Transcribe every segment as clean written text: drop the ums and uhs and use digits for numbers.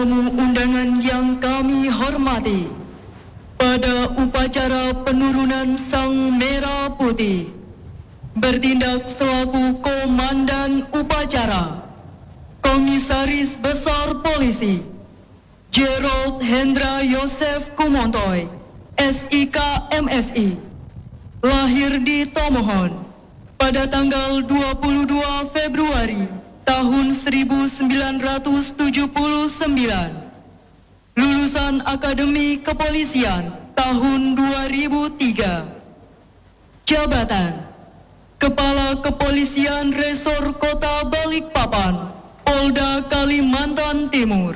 Tamu undangan yang kami hormati, pada upacara penurunan Sang Merah Putih, bertindak selaku Komandan Upacara, Komisaris Besar Polisi, Gerald Hendra Yosef Kumontoy, SIK MSI, lahir di Tomohon, pada tanggal 22 Februari tahun 1979, lulusan Akademi Kepolisian tahun 2003, jabatan Kepala Kepolisian Resor Kota Balikpapan, Polda Kalimantan Timur,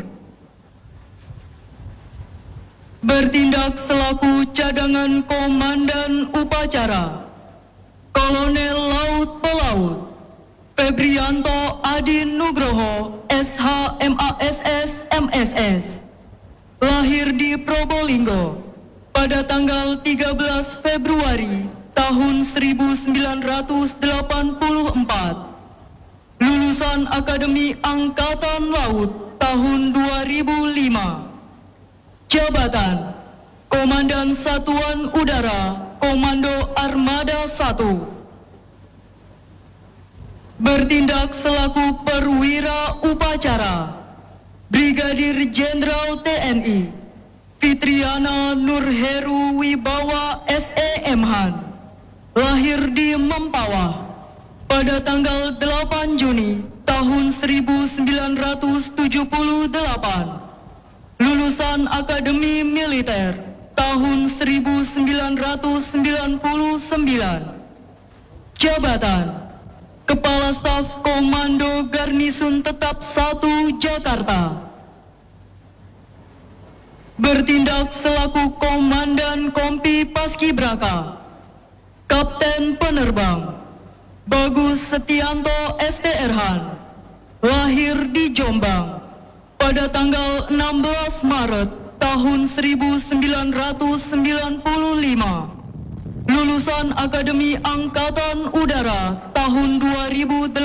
bertindak selaku cadangan Komandan Upacara, Kolonel Laut Pelaut Febrianto Adi Nugroho, SHMASS MSS, lahir di Probolinggo pada tanggal 13 Februari tahun 1984, lulusan Akademi Angkatan Laut tahun 2005, jabatan Komandan Satuan Udara Komando Armada 1, bertindak selaku perwira upacara, Brigadir Jenderal TNI Fitriana Nurheru Wibawa SEMhan, lahir di Mempawah pada tanggal 8 Juni tahun 1978, lulusan Akademi Militer tahun 1999, jabatan Kepala Staf Komando Garnisun Tetap 1 Jakarta, bertindak selaku Komandan Kompi Paskibraka, Kapten Penerbang Bagus Setianto STRhan, lahir di Jombang pada tanggal 16 Maret tahun 1995, lulusan Akademi Angkatan Udara tahun 2018,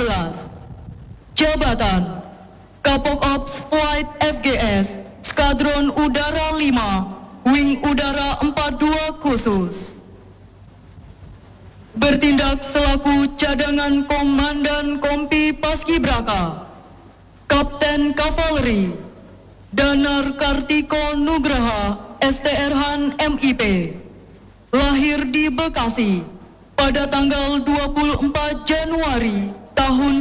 jabatan Kapok Ops Flight FGS Skadron Udara 5 Wing Udara 42 Khusus, bertindak selaku cadangan Komandan Kompi Paskibraka, Kapten Kavaleri Danar Kartiko Nugraha STRhan MIP, lahir di Bekasi pada tanggal 24 Januari tahun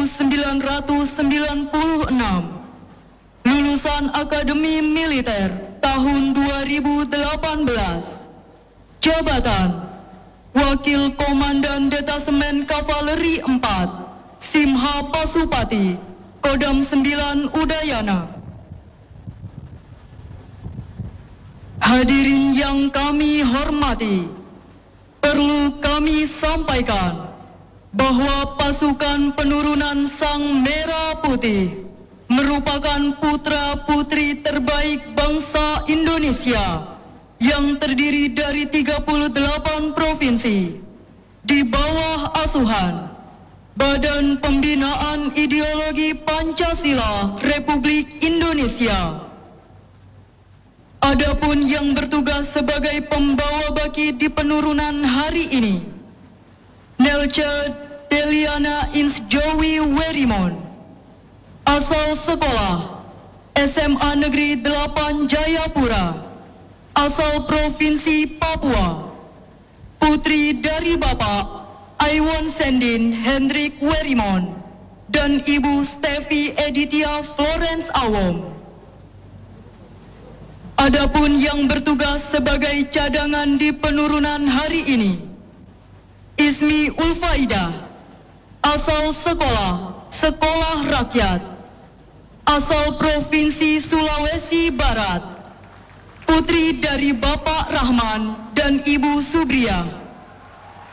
1996, lulusan Akademi Militer tahun 2018, jabatan Wakil Komandan Detasemen Kavaleri 4 Simha Pasupati Kodam 9 Udayana. Hadirin yang kami hormati, perlu kami sampaikan bahwa pasukan penurunan Sang Merah Putih merupakan putra-putri terbaik bangsa Indonesia yang terdiri dari 38 provinsi di bawah asuhan Badan Pembinaan Ideologi Pancasila Republik Indonesia. Adapun yang bertugas sebagai pembawa baki di penurunan hari ini, Nelca Deliana Ins Jowi Werimon, asal sekolah SMA Negeri 8 Jayapura, asal Provinsi Papua, putri dari Bapak Aiwan Sendin Hendrik Werimon dan Ibu Stevi Edithia Florence Awom. Adapun yang bertugas sebagai cadangan di penurunan hari ini, Ismi Ulfaida, asal Sekolah Rakyat, asal Provinsi Sulawesi Barat, putri dari Bapak Rahman dan Ibu Subria,